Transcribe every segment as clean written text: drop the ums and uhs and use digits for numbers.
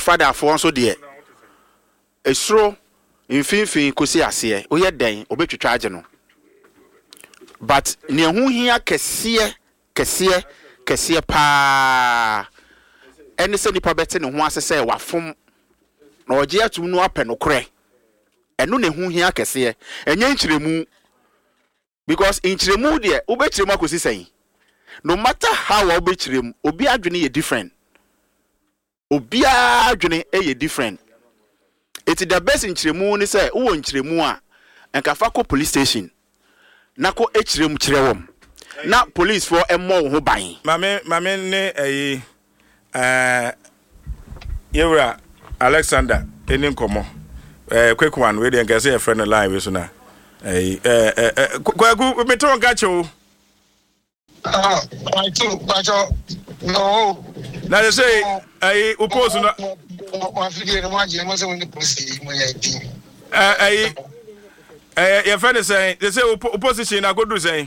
father for so de esro mfinfin kosi ase o ye den obetwetwa age no but ne hu hia kese pa ene se nipa bete ne ho asese wafom na oje atum no apɛ no korɛ eno ne hu hia kese enye nkyiremu because nkyiremu de obetwiremu akosi sɛn no matter how obetwiremu obi adwene ye different obi adwene ye different. It's the best nkyiremu ni say wo nkyiremu a enkafa ko police station na ko echiremu kirewom na police for emmo wo ho ban mame ne yewra Alexander eni nkomo quick one we dey get say a friend line we so na kwagu me ton ga chewo I too no na they say oppose no one figure no one je mo say when the police mo ya ti your friend is saying they say opposition na go do saying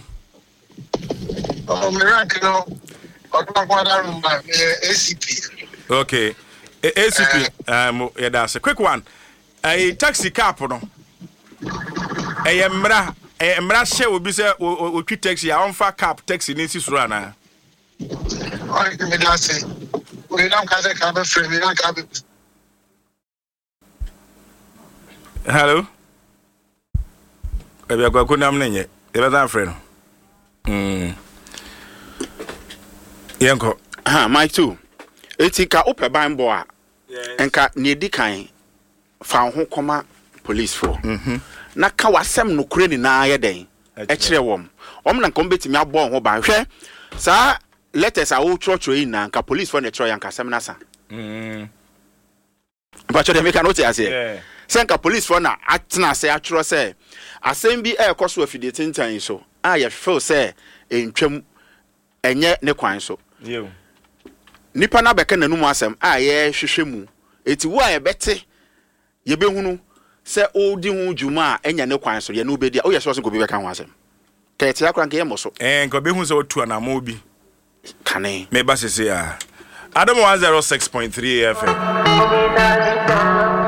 me rank no ACP. Okay. ACP. Yeah, that's a quick one. A taxi cap no. A mra share will be say o treat taxi on fa cap taxi ni si sura na. Oh, me da say. We don't can say can free me don't can. Hello. Ebi agwa nam na nye. E be dan friend. Yanko. Mike too. Etika ope banbo a. Enka ne dikan fa ho koma police for. Na ka wasem no kure ni na ye den. E kire wom. Om na nkom betimi abo ho ban hwe. Sa letters a wo church yi na nka police for na tro yanka sem na sa. But you make note ase. Se nka police for na atena se atro se asem bi e koso afide tintan so. A ye feel se entwam enye ne kwan so. Yo. Nipa na beka nanum asem a ye hwehwemu eti wo a ye bete ye behunu se odi hu dwuma a enya ne kwan so ye no bedi a wo ye so so go bi beka ho asem ka eti akran ke ye moso nko behunu se otu na ma obi kane me ba sese a Adam 106.3 FM